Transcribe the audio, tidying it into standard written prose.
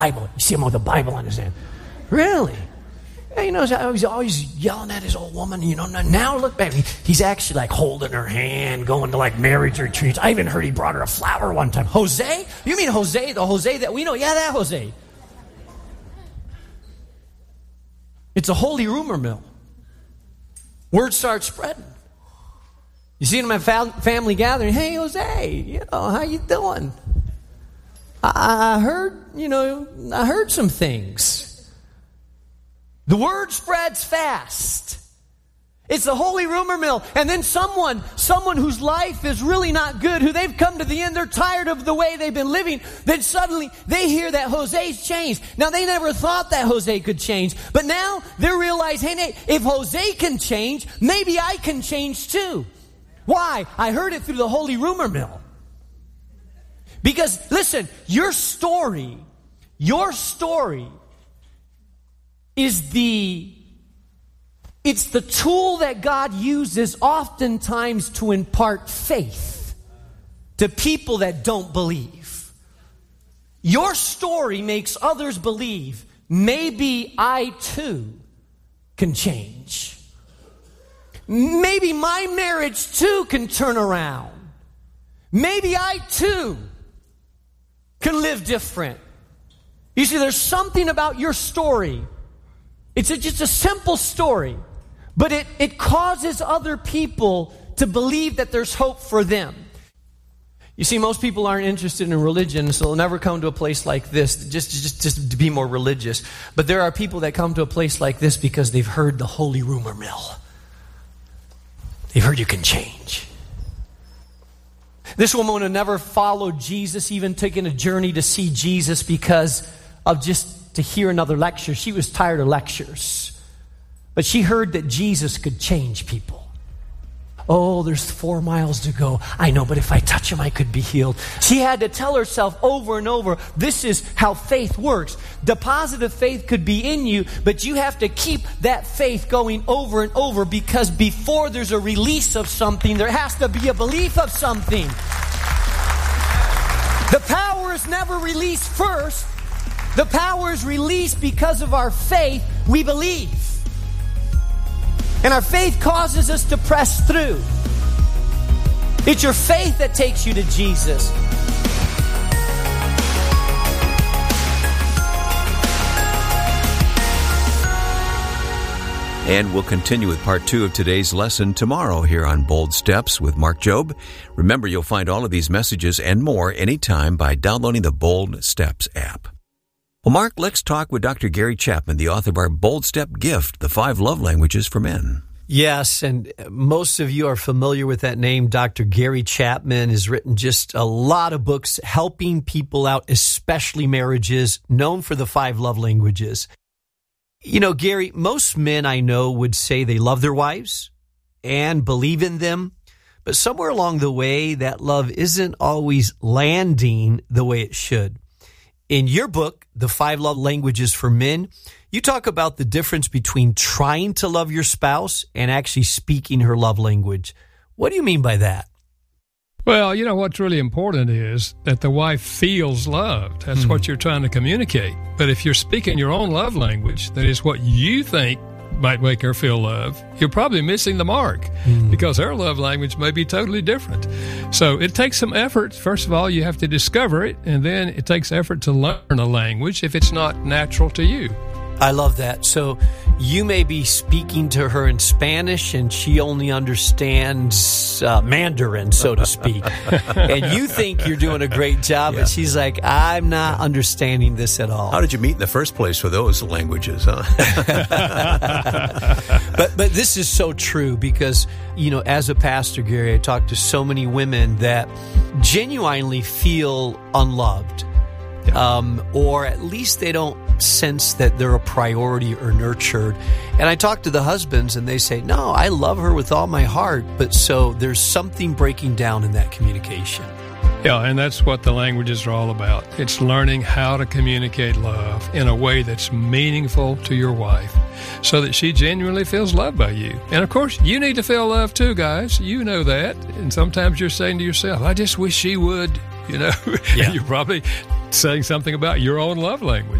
Bible. You see him with a Bible in his hand. Really? Yeah, you know, he's always yelling at his old woman, you know. Now look back. He's actually like holding her hand, going to like marriage retreats. I even heard he brought her a flower one time. Jose? You mean Jose? The Jose that we know? Yeah, that Jose. It's a holy rumor mill. Word starts spreading. You see him at family gathering. Hey, Jose, you know, how you doing? I heard some things. The word spreads fast. It's the holy rumor mill. And then someone whose life is really not good, who they've come to the end, they're tired of the way they've been living, then suddenly they hear that Jose's changed. Now, they never thought that Jose could change, but now they realize, hey, if Jose can change, maybe I can change too. Why? I heard it through the holy rumor mill. Because, listen, your story is it's the tool that God uses oftentimes to impart faith to people that don't believe. Your story makes others believe, maybe I too can change. Maybe my marriage too can turn around. Maybe I too can live different. You see, there's something about your story. It's just a simple story, but it causes other people to believe that there's hope for them. You see, most people aren't interested in religion, so they'll never come to a place like this just to be more religious. But there are people that come to a place like this because they've heard the holy rumor mill. They've heard you can change. This woman would have never followed Jesus, even taken a journey to see Jesus because of just to hear another lecture. She was tired of lectures. But she heard that Jesus could change people. Oh, there's 4 miles to go. I know, but if I touch him, I could be healed. She had to tell herself over and over, this is how faith works. Deposit of faith could be in you, but you have to keep that faith going over and over, because before there's a release of something, there has to be a belief of something. The power is never released first. The power is released because of our faith. We believe. And our faith causes us to press through. It's your faith that takes you to Jesus. And we'll continue with part 2 of today's lesson tomorrow here on Bold Steps with Mark Jobe. Remember, you'll find all of these messages and more anytime by downloading the Bold Steps app. Well, Mark, let's talk with Dr. Gary Chapman, the author of our Bold Step gift, The 5 Love Languages for Men. Yes, and most of you are familiar with that name. Dr. Gary Chapman has written just a lot of books helping people out, especially marriages, known for the 5 love languages. You know, Gary, most men I know would say they love their wives and believe in them, but somewhere along the way, that love isn't always landing the way it should. In your book, The 5 Love Languages for Men, you talk about the difference between trying to love your spouse and actually speaking her love language. What do you mean by that? Well, you know, what's really important is that the wife feels loved. That's what you're trying to communicate. But if you're speaking your own love language, that is what you think might make her feel love, you're probably missing the mark because her love language may be totally different. So it takes some effort. First of all, you have to discover it, and then it takes effort to learn a language if it's not natural to you. I love that. So you may be speaking to her in Spanish and she only understands Mandarin, so to speak. And you think you're doing a great job, and she's like, I'm not understanding this at all. How did you meet in the first place for those languages, huh? But this is so true because, you know, as a pastor, Gary, I talk to so many women that genuinely feel unloved. Or at least they don't sense that they're a priority or nurtured. And I talk to the husbands and they say, no, I love her with all my heart. But so there's something breaking down in that communication. Yeah, and that's what the languages are all about. It's learning how to communicate love in a way that's meaningful to your wife so that she genuinely feels loved by you. And, of course, you need to feel loved too, guys. You know that. And sometimes you're saying to yourself, I just wish she would, you know. Yeah. And you're probably saying something about your own love language.